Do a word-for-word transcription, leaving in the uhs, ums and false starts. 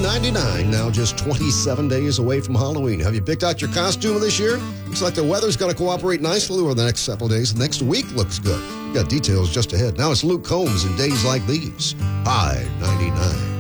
ninety-nine, now just twenty-seven days away from Halloween. Have you picked out your costume this year? Looks like the weather's going to cooperate nicely over the next several days. Next week looks good. We've got details just ahead. Now it's Luke Combs in Days Like These. High ninety-nine.